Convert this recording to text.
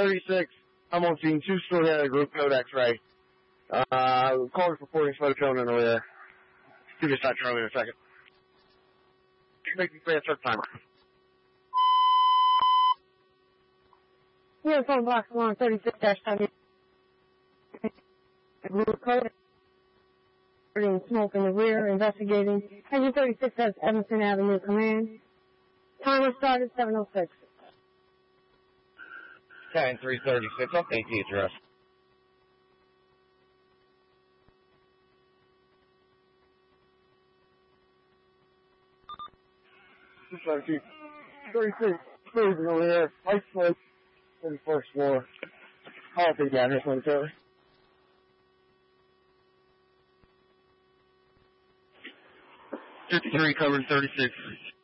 36. I'm on scene 2 still here, group code X-ray. Calling for 40 photo cone in the rear. Give me a shot, Charlie, in a second. Make me play a truck timer. Here, phone box 136-10. Group code. Smoke in the rear, investigating. Engine 36 has Evanston Avenue command. Timer started 7:06. 10-336, I'll take the address. Just 36, cruising over here, light slope, 31st floor. I'll take down this one, Charlie. 53 covering 36.